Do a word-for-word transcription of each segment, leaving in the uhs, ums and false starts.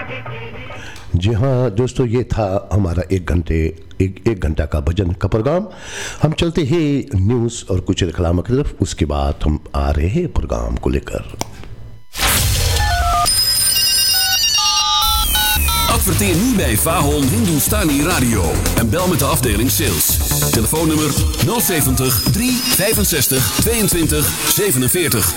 जी हाँ दोस्तों, ये था हमारा एक घंटे एक एक घंटा का भजन का प्रोग्राम। हम चलते हैं न्यूज़ और कुछ रिक्लाम की तरफ, उसके बाद हम आ रहे हैं प्रोग्राम को लेकर। Adverteer nu bij Fahon Hindustani Radio en bel met de afdeling sales. Telefoonnummer nul zeventig, drie vijfenzestig, tweeëntwintig, zevenenveertig.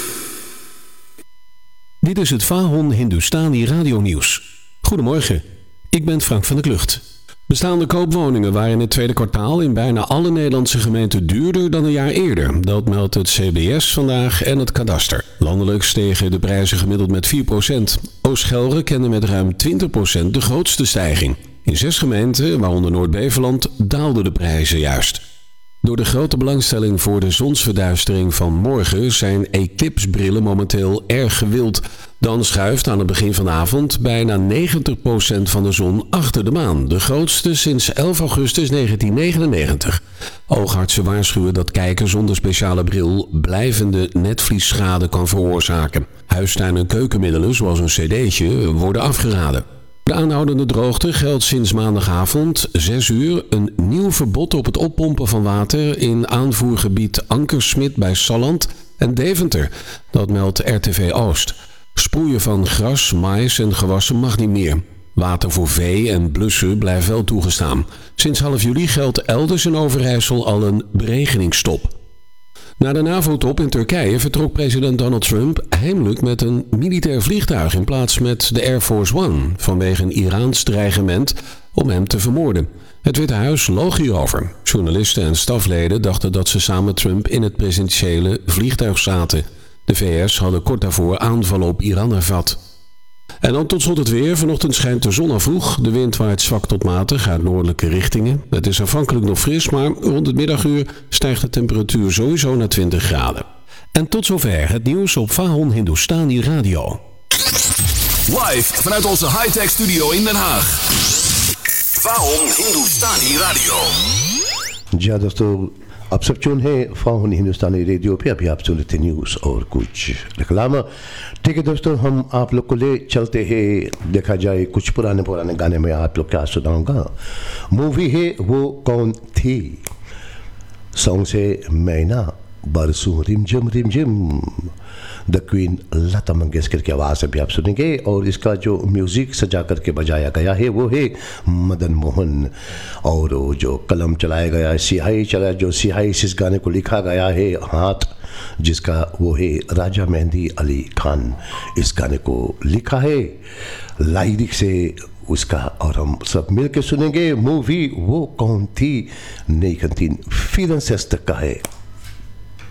Dit is het Fahon Hindustani Radio Nieuws. Goedemorgen, ik ben Frank van der Klucht. Bestaande koopwoningen waren in het tweede kwartaal in bijna alle Nederlandse gemeenten duurder dan een jaar eerder. Dat meldt het C B S vandaag en het kadaster. Landelijk stegen de prijzen gemiddeld met vier procent. Oost-Gelre kende met ruim twintig procent de grootste stijging. In zes gemeenten, waaronder Noord-Beveland, daalden de prijzen juist. Door de grote belangstelling voor de zonsverduistering van morgen zijn eclipsbrillen momenteel erg gewild. Dan schuift aan het begin van de avond bijna negentig procent van de zon achter de maan. De grootste sinds elf augustus negentien negenennegentig. Oogartsen waarschuwen dat kijken zonder speciale bril blijvende netvliesschade kan veroorzaken. Huistuin- en keukenmiddelen zoals een cd'tje worden afgeraden. De aanhoudende droogte geldt sinds maandagavond zes uur een nieuw verbod op het oppompen van water in aanvoergebied Ankersmit bij Salland en Deventer. Dat meldt R T V Oost. Sproeien van gras, maïs en gewassen mag niet meer. Water voor vee en blussen blijft wel toegestaan. Sinds half juli geldt elders in Overijssel al een beregeningsstop. Na de NAVO-top in Turkije vertrok president Donald Trump heimelijk met een militair vliegtuig in plaats met de Air Force One vanwege een Iraans dreigement om hem te vermoorden. Het Witte Huis loog hierover. Journalisten en stafleden dachten dat ze samen met Trump in het presidentiële vliegtuig zaten. De V S hadden kort daarvoor aanvallen op Iran hervat. En dan tot slot het weer. Vanochtend schijnt de zon al vroeg. De wind waait zwak tot matig uit noordelijke richtingen. Het is aanvankelijk nog fris, maar rond het middaguur stijgt de temperatuur sowieso naar twintig graden. En tot zover het nieuws op Fahon Hindustani Radio. Live vanuit onze high-tech studio in Den Haag. Fahon Hindustani Radio. Ja दोस्तों, आप सब चुन है फाहुन हिंदुस्तानी रेडियो पे। अभी आप सुन रहे न्यूज़ और कुछ रिक्लाम। ठीक है दोस्तों, हम आप लोग को ले चलते हैं। देखा जाए कुछ पुराने पुराने गाने में आप लोग क्या सुनाऊंगा। मूवी है वो कौन थी, सॉन्ग से मैना बरसू रिमझिम रिमझिम। द क्वीन लता मंगेशकर की आवाज़ से भी आप सुनेंगे और इसका जो म्यूज़िक सजा करके बजाया गया है वो है मदन मोहन। और जो कलम चलाया गया है, सिहाई चला जो सिहाई से इस गाने को लिखा गया है हाथ, जिसका वो है राजा मेहंदी अली खान। इस गाने को लिखा है लाइरिक से उसका, और हम सब मिल के सुनेंगे। मूवी वो कौन थी, नई कंटीन फिर का है।